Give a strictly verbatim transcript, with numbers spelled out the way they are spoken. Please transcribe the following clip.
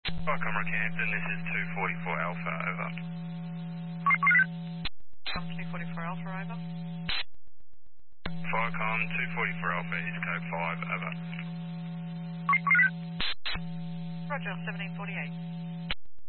Welcome, Rockhampton. This is two forty-four Alpha, over. Come two forty-four Alpha, over. Firecom, two forty-four Alpha, East Code five, over. Roger, seventeen forty-eight.